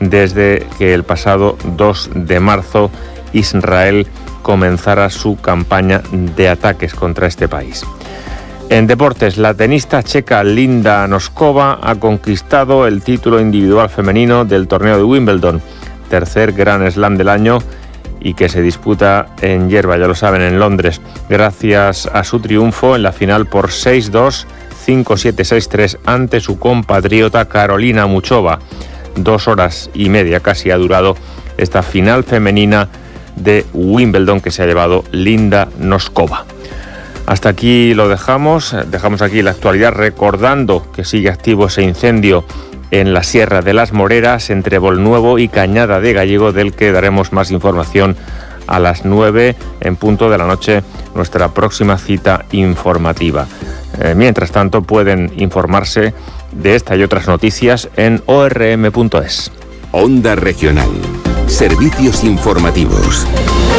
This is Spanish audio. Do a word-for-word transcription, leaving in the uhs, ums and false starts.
desde que el pasado dos de marzo Israel comenzara su campaña de ataques contra este país. En deportes, la tenista checa Linda Noskova ha conquistado el título individual femenino del torneo de Wimbledon, tercer Grand Slam del año y que se disputa en hierba, ya lo saben, en Londres, gracias a su triunfo en la final por seis dos, cinco siete, seis tres ante su compatriota Karolina Muchova. Dos horas y media casi ha durado esta final femenina de Wimbledon que se ha llevado Linda Noskova. Hasta aquí lo dejamos, dejamos aquí la actualidad recordando que sigue activo ese incendio en la Sierra de las Moreras entre Bolnuevo y Cañada de Gallego, del que daremos más información a las nueve en punto de la noche, nuestra próxima cita informativa. Eh, mientras tanto pueden informarse de esta y otras noticias en o r m punto es. Onda Regional. Servicios informativos.